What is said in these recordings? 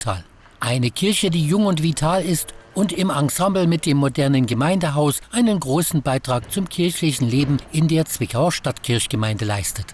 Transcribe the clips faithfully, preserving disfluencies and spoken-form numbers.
Tal. Eine Kirche, die jung und vital ist und im Ensemble mit dem modernen Gemeindehaus einen großen Beitrag zum kirchlichen Leben in der Zwickauer Stadtkirchgemeinde leistet.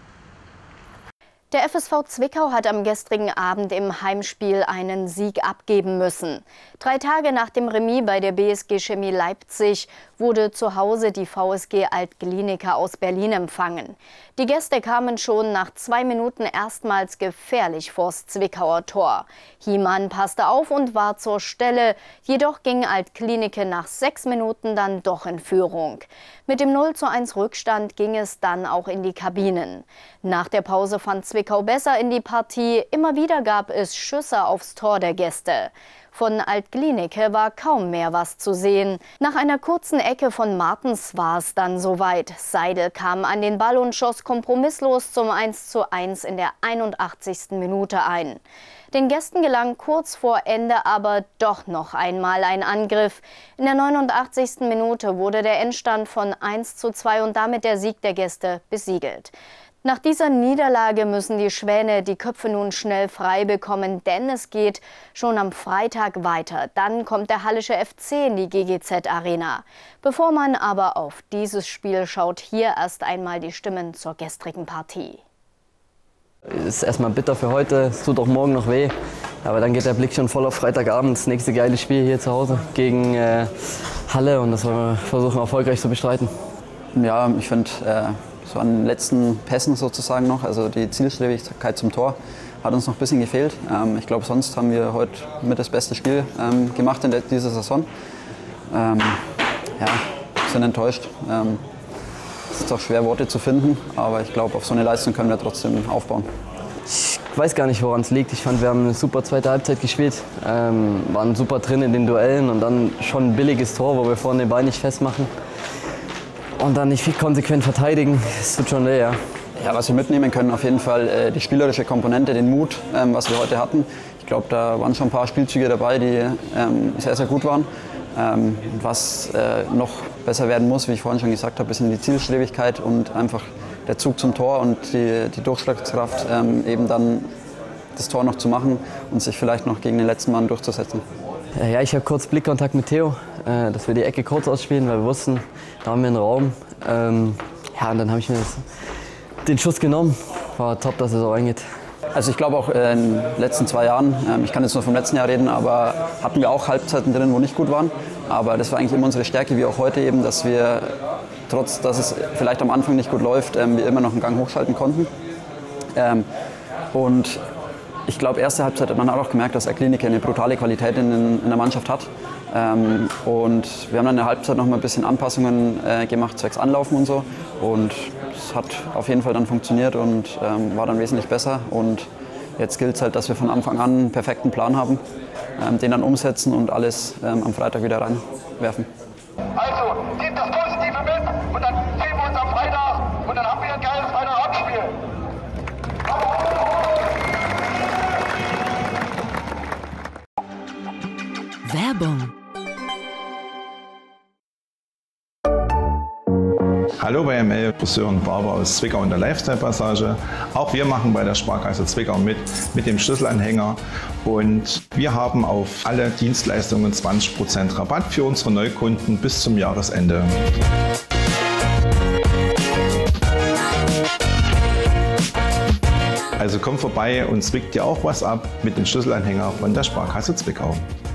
Der F S V Zwickau hat am gestrigen Abend im Heimspiel einen Sieg abgeben müssen. Drei Tage nach dem Remis bei der B S G Chemie Leipzig wurde zu Hause die V S G Alt-Glienicke aus Berlin empfangen. Die Gäste kamen schon nach zwei Minuten erstmals gefährlich vors Zwickauer Tor. Hiemann passte auf und war zur Stelle, jedoch ging Alt-Glienicke nach sechs Minuten dann doch in Führung. Mit dem null zu eins Rückstand ging es dann auch in die Kabinen. Nach der Pause fand Zwickau besser in die Partie, immer wieder gab es Schüsse aufs Tor der Gäste. Von Alt-Glienicke war kaum mehr was zu sehen. Nach einer kurzen Ecke von Martens war es dann soweit. Seidel kam an den Ball und schoss kompromisslos zum eins zu eins in der einundachtzigsten Minute ein. Den Gästen gelang kurz vor Ende aber doch noch einmal ein Angriff. In der neunundachtzigsten Minute wurde der Endstand von eins zu zwei und damit der Sieg der Gäste besiegelt. Nach dieser Niederlage müssen die Schwäne die Köpfe nun schnell frei bekommen, denn es geht schon am Freitag weiter. Dann kommt der Hallische F C in die G G Z-Arena. Bevor man aber auf dieses Spiel schaut, hier erst einmal die Stimmen zur gestrigen Partie. Es ist erstmal bitter für heute, es tut auch morgen noch weh. Aber dann geht der Blick schon voll auf Freitagabend, das nächste geile Spiel hier zu Hause gegen äh, Halle. Und das wollen wir versuchen erfolgreich zu bestreiten. Ja, ich finde äh so an den letzten Pässen sozusagen noch, also die Zielstrebigkeit zum Tor hat uns noch ein bisschen gefehlt. Ähm, ich glaube, sonst haben wir heute mit das beste Spiel ähm, gemacht in der, dieser Saison. Ähm, ja, sind enttäuscht. Ähm, es ist auch schwer, Worte zu finden, aber ich glaube, auf so eine Leistung können wir trotzdem aufbauen. Ich weiß gar nicht, woran es liegt. Ich fand, wir haben eine super zweite Halbzeit gespielt, ähm, waren super drin in den Duellen und dann schon ein billiges Tor, wo wir vorne den Ball nicht festmachen. Und dann nicht viel konsequent verteidigen, das tut schon weh, ja. Ja, was wir mitnehmen können, auf jeden Fall äh, die spielerische Komponente, den Mut, ähm, was wir heute hatten. Ich glaube, da waren schon ein paar Spielzüge dabei, die ähm, sehr, sehr gut waren. Ähm, was äh, noch besser werden muss, wie ich vorhin schon gesagt habe, ist die Zielstrebigkeit und einfach der Zug zum Tor und die, die Durchschlagskraft, ähm, eben dann das Tor noch zu machen und sich vielleicht noch gegen den letzten Mann durchzusetzen. Ja, ich habe kurz Blickkontakt mit Theo, äh, dass wir die Ecke kurz ausspielen, weil wir wussten, da haben wir einen Raum. Ähm, ja, und dann habe ich mir das, den Schuss genommen. War top, dass es so reingeht. Also ich glaube auch äh, in den letzten zwei Jahren, ähm, ich kann jetzt nur vom letzten Jahr reden, aber hatten wir auch Halbzeiten drin, wo nicht gut waren. Aber das war eigentlich immer unsere Stärke, wie auch heute eben, dass wir, trotz dass es vielleicht am Anfang nicht gut läuft, ähm, wir immer noch einen Gang hochschalten konnten. Ähm, und ich glaube, erste Halbzeit hat man auch gemerkt, dass Alt-Glienicke eine brutale Qualität in, in der Mannschaft hat. Ähm, und wir haben dann in der Halbzeit noch mal ein bisschen Anpassungen äh, gemacht, zwecks Anlaufen und so. Und es hat auf jeden Fall dann funktioniert und ähm, war dann wesentlich besser. Und jetzt gilt es halt, dass wir von Anfang an einen perfekten Plan haben, ähm, den dann umsetzen und alles ähm, am Freitag wieder reinwerfen. Also, nehmt das Positive mit und dann sehen wir uns am Freitag und dann haben wir ein geiles Freitagabendspiel. Werbung. Hallo bei M L, Friseur und Barber aus Zwickau und der Lifestyle-Passage. Auch wir machen bei der Sparkasse Zwickau mit, mit dem Schlüsselanhänger. Und wir haben auf alle Dienstleistungen zwanzig Prozent Rabatt für unsere Neukunden bis zum Jahresende. Also komm vorbei und zwickt dir auch was ab mit dem Schlüsselanhänger von der Sparkasse Zwickau.